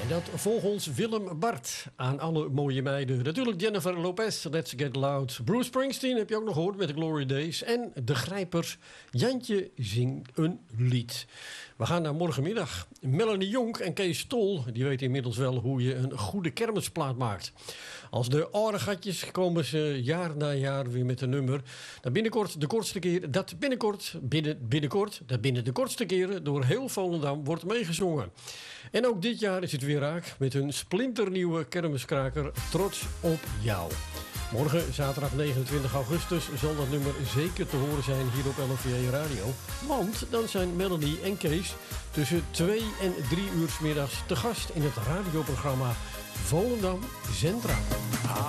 En dat volgens Willem Bart aan alle mooie meiden. Natuurlijk Jennifer Lopez, Let's Get Loud. Bruce Springsteen heb je ook nog gehoord met de Glory Days. En de Grijpers, Jantje zingt een lied. We gaan naar morgenmiddag. Melanie Jonk en Kees Tol, die weten inmiddels wel hoe je een goede kermisplaat maakt. Als de orengatjes komen ze jaar na jaar weer met een nummer. Dat binnenkort de kortste keer, dat binnen de kortste keren door heel Volendam wordt meegezongen. En ook dit jaar is het weer raak met een splinternieuwe kermiskraker Trots op jou. Morgen, zaterdag 29 augustus, zal dat nummer zeker te horen zijn hier op LNVA Radio. Want dan zijn Melanie en Kees tussen 2 en 3 uur 's middags te gast in het radioprogramma Volendam Centraal.